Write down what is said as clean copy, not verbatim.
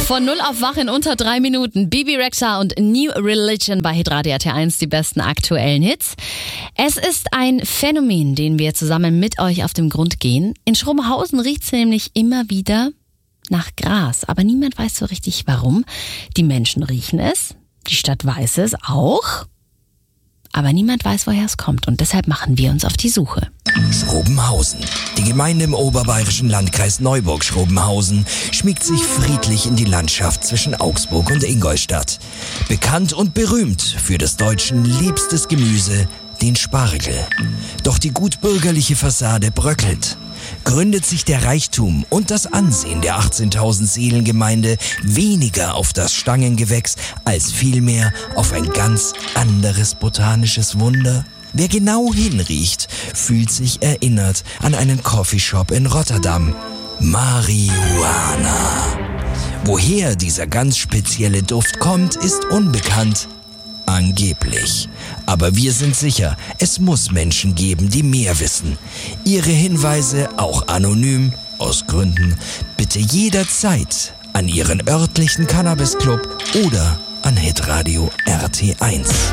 Von 0 auf wach in unter 3 Minuten. Bibi Rexha und New Religion bei Hitradio RT1, die besten aktuellen Hits. Es ist ein Phänomen, den wir zusammen mit euch auf den Grund gehen. In Schrobenhausen riecht's nämlich immer wieder nach Gras, aber niemand weiß so richtig warum. Die Menschen riechen es, die Stadt weiß es auch, aber niemand weiß, woher es kommt und deshalb machen wir uns auf die Suche. Schrobenhausen. Die Gemeinde im oberbayerischen Landkreis Neuburg-Schrobenhausen schmiegt sich friedlich in die Landschaft zwischen Augsburg und Ingolstadt. Bekannt und berühmt für des Deutschen liebstes Gemüse, den Spargel. Doch die gutbürgerliche Fassade bröckelt. Gründet sich der Reichtum und das Ansehen der 18.000 Seelengemeinde weniger auf das Stangengewächs, als vielmehr auf ein ganz anderes botanisches Wunder? Wer genau hinriecht, fühlt sich erinnert an einen Coffeeshop in Rotterdam. Marihuana. Woher dieser ganz spezielle Duft kommt, ist unbekannt. Angeblich. Aber wir sind sicher, es muss Menschen geben, die mehr wissen. Ihre Hinweise, auch anonym, aus Gründen, bitte jederzeit an Ihren örtlichen Cannabis-Club oder an Hitradio RT1.